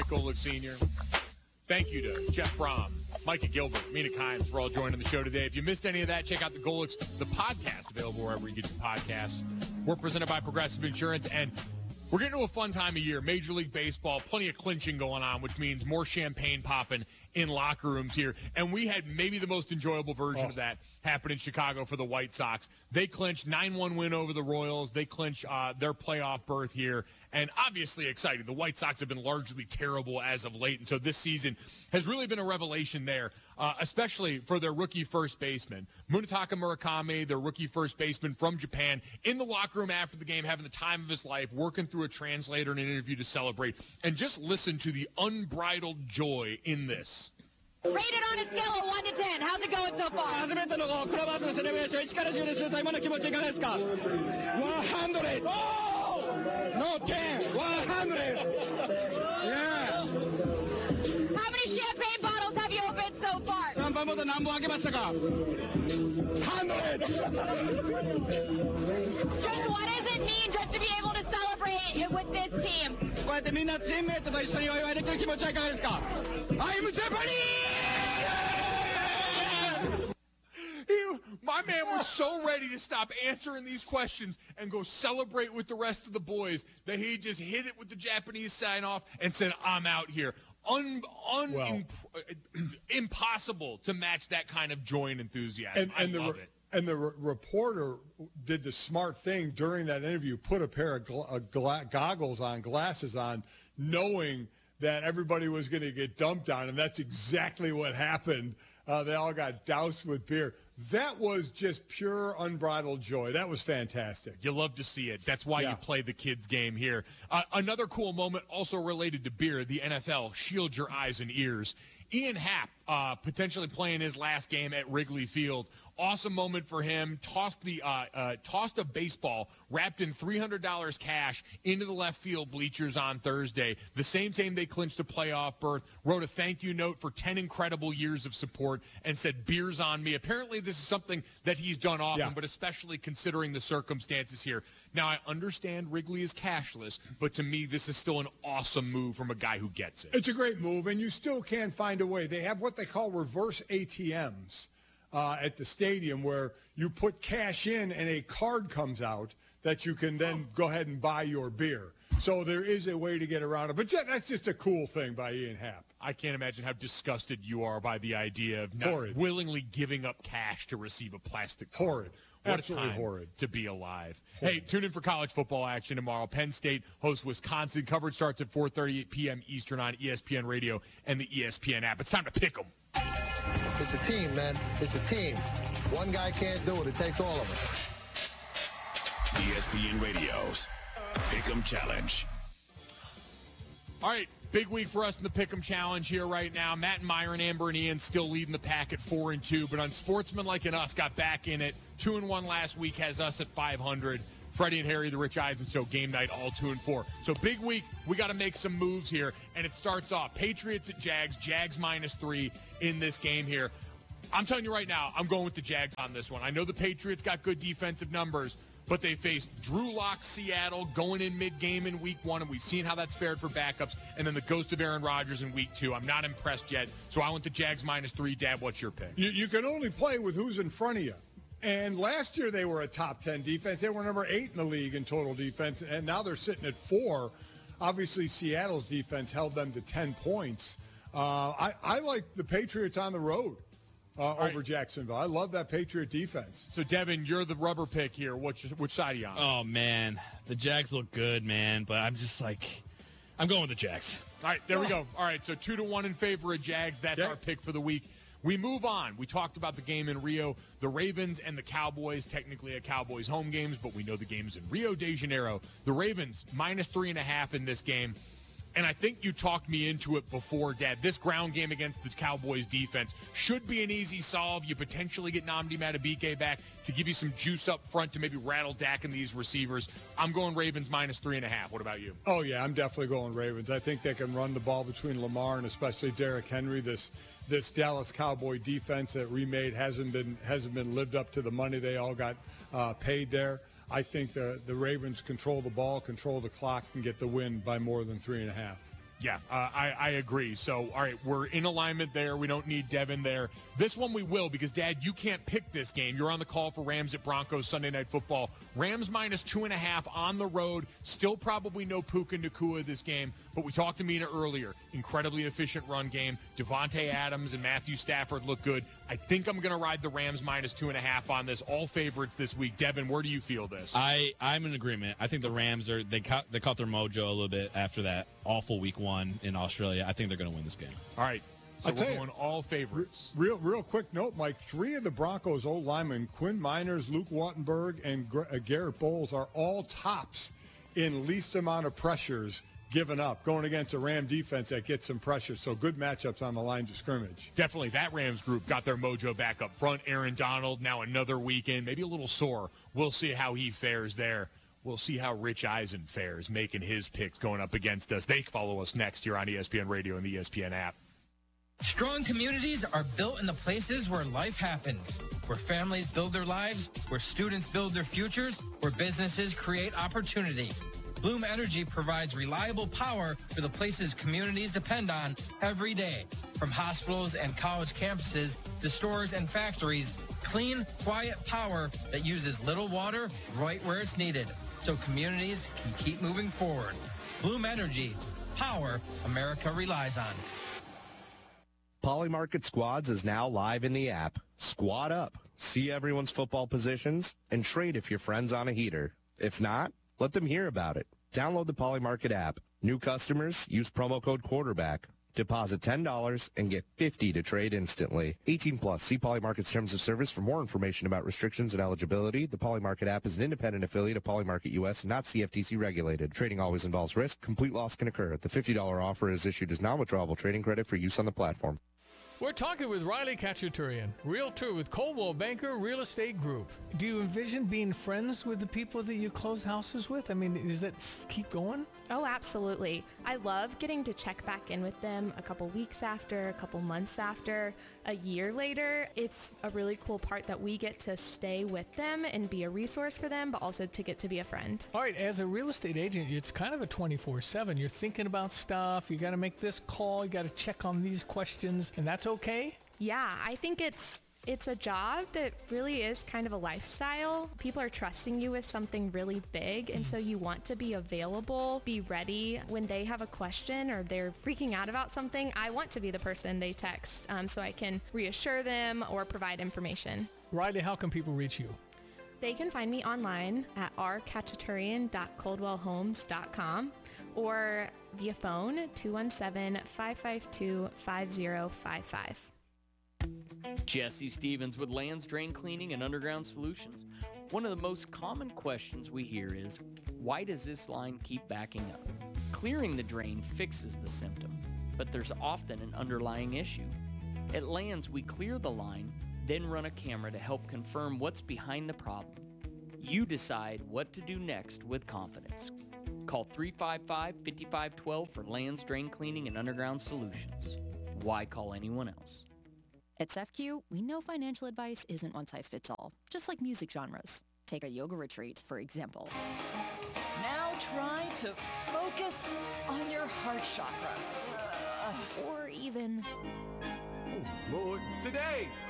Mike Golick Sr. Thank you to Jeff Brom, Micah Gilbert, Mina Kimes for all joining the show today. If you missed any of that, check out the Golicks, the podcast, available wherever you get your podcasts. We're presented by Progressive Insurance, and we're getting to a fun time of year. Major League Baseball, plenty of clinching going on, which means more champagne popping in locker rooms here. And we had maybe the most enjoyable version of that happen in Chicago for the White Sox. They clinched 9-1 win over the Royals. They clinched their playoff berth here. And obviously exciting. The White Sox have been largely terrible as of late. And so this season has really been a revelation there, especially for their rookie first baseman. Munetaka Murakami, their rookie first baseman from Japan, in the locker room after the game, having the time of his life, working through a translator in an interview to celebrate. And just listen to the unbridled joy in this. Rate it on a scale of 1 to 10. How's it going so far? 初めてのクラブハウスのセレブレーション1から10ですると今の気持ちいかがですか ?100! No 10! 100! Yeah! How many champagne bottles have you opened so far? シャンパンボトル何本開けましたか 100! Just what does it mean just to be able to celebrate with this team? こうやってみんなチームメイトと一緒にお祝いできる気持ちはいかがですか I'm Japanese! My man was so ready to stop answering these questions and go celebrate with the rest of the boys that he just hit it with the Japanese sign-off and said, I'm out here. Impossible to match that kind of joy and enthusiasm. I love it. And the reporter did the smart thing during that interview, put a pair of glasses on, knowing that everybody was going to get dumped on, and that's exactly what happened. They all got doused with beer. That was just pure unbridled joy. That was fantastic. You love to see it. That's why you play the kids' game here. Another cool moment also related to beer, the NFL. Shield your eyes and ears. Ian Happ potentially playing his last game at Wrigley Field. Awesome moment for him. Tossed a baseball wrapped in $300 cash into the left field bleachers on Thursday. The same time they clinched a playoff berth. Wrote a thank you note for 10 incredible years of support and said, beers on me. Apparently this is something that he's done often, but especially considering the circumstances here. Now, I understand Wrigley is cashless, but to me, this is still an awesome move from a guy who gets it. It's a great move, and you still can find a way. They have what they call reverse ATMs. At the stadium where you put cash in and a card comes out that you can then go ahead and buy your beer. So there is a way to get around it. But that's just a cool thing by Ian Happ. I can't imagine how disgusted you are by the idea of not willingly giving up cash to receive a plastic card. Horrid. What Absolutely a time horrid. to be alive. Horrid. Hey, tune in for college football action tomorrow. Penn State hosts Wisconsin. Coverage starts at 4:30 p.m. Eastern on ESPN Radio and the ESPN app. It's time to pick 'em. It's a team, man. It's a team. One guy can't do it. It takes all of us. ESPN Radio's Pick'em Challenge. All right, big week for us in the Pick'em Challenge here right now. Matt and Myron, Amber and Ian still leading the pack at 4-2, but Unsportsmanlike and Us got back in it. 2-1 last week has us at 500. Freddie and Harry, the Rich Eisen Show, game night, all 2-4. So big week, we got to make some moves here, and it starts off Patriots at Jags, Jags -3 in this game here. I'm telling you right now, I'm going with the Jags on this one. I know the Patriots got good defensive numbers, but they faced Drew Lock, Seattle, going in mid-game in week 1, and we've seen how that's fared for backups, and then the ghost of Aaron Rodgers in week 2. I'm not impressed yet, so I went the Jags -3. Dad, what's your pick? You can only play with who's in front of you. And last year they were a top 10 defense. They were number 8 in the league in total defense, and now they're sitting at 4. Obviously, Seattle's defense held them to 10 points. I like the Patriots on the road over Jacksonville. I love that Patriot defense. So, Devin, you're the rubber pick here. Which side are you on? Oh, man. The Jags look good, man, but I'm just like, I'm going with the Jags. All right, there we go. All right, so 2-1 in favor of Jags. That's our pick for the week. We move on. We talked about the game in Rio. The Ravens and the Cowboys, technically a Cowboys home games, but we know the game's in Rio de Janeiro. The Ravens, -3.5 in this game. And I think you talked me into it before, Dad. This ground game against the Cowboys defense should be an easy solve. You potentially get Nnamdi Madubuike back to give you some juice up front to maybe rattle Dak and these receivers. I'm going Ravens -3.5. What about you? Oh, yeah, I'm definitely going Ravens. I think they can run the ball between Lamar and especially Derrick Henry. This Dallas Cowboy defense that remade hasn't been lived up to the money they all got paid there. I think the Ravens control the ball, control the clock, and get the win by more than 3.5. Yeah, I agree. So, all right, we're in alignment there. We don't need Devin there. This one we will because, Dad, you can't pick this game. You're on the call for Rams at Broncos Sunday Night Football. Rams minus 2.5 on the road. Still probably no Puka Nacua this game, but we talked to Mina earlier. Incredibly efficient run game. Devontae Adams and Matthew Stafford look good. I think I'm going to ride the Rams minus 2.5 on this. All favorites this week. Devin, where do you feel this? I'm in agreement. I think the Rams they caught their mojo a little bit after that awful week 1 in Australia. I think they're going to win this game. All right. So we're going all favorites. Real quick note, Mike. 3 of the Broncos' old linemen, Quinn Miners, Luke Wattenberg, and Garrett Bowles, are all tops in least amount of pressures given up, going against a Ram defense that gets some pressure. So good matchups on the lines of scrimmage. Definitely. That Rams group got their mojo back up front. Aaron Donald, now another weekend, maybe a little sore. We'll see how he fares there. We'll see how Rich Eisen fares making his picks going up against us. They follow us next here on ESPN Radio and the ESPN app. Strong communities are built in the places where life happens, where families build their lives, where students build their futures, where businesses create opportunity. Bloom Energy provides reliable power for the places communities depend on every day. From hospitals and college campuses to stores and factories, clean, quiet power that uses little water right where it's needed, so communities can keep moving forward. Bloom Energy, power America relies on. Polymarket Squads is now live in the app. Squad up, see everyone's football positions, and trade if your friend's on a heater. If not, let them hear about it. Download the Polymarket app. New customers, use promo code quarterback. Deposit $10 and get $50 to trade instantly. 18 plus. See Polymarket's terms of service for more information about restrictions and eligibility. The Polymarket app is an independent affiliate of Polymarket US and not CFTC regulated. Trading always involves risk. Complete loss can occur. The $50 offer is issued as non-withdrawable trading credit for use on the platform. We're talking with Riley Kachaturian, realtor with Coldwell Banker Real Estate Group. Do you envision being friends with the people that you close houses with? I mean, does that keep going? Oh, absolutely. I love getting to check back in with them a couple weeks after, a couple months after, a year later. It's a really cool part that we get to stay with them and be a resource for them, but also to get to be a friend. All right, as a real estate agent, it's kind of a 24/7. You're thinking about stuff. You got to make this call. You got to check on these questions, and that's okay? Yeah, I think it's a job that really is kind of a lifestyle. People are trusting you with something really big, and so you want to be available, be ready when they have a question or they're freaking out about something. I want to be the person they text so I can reassure them or provide information. Riley, how can people reach you? They can find me online at rkachaturian.coldwellhomes.com or via phone 217-552-5055. Jesse Stevens with Lands Drain Cleaning and Underground Solutions. One of the most common questions we hear is, why does this line keep backing up? Clearing the drain fixes the symptom, but there's often an underlying issue. At Lands, we clear the line, then run a camera to help confirm what's behind the problem. You decide what to do next with confidence. Call 355-5512 for Lands Drain Cleaning and Underground Solutions. Why call anyone else? At SEFCU, we know financial advice isn't one size fits all, just like music genres. Take a yoga retreat, for example. Now try to focus on your heart chakra. Or even... Oh, Lord. Today,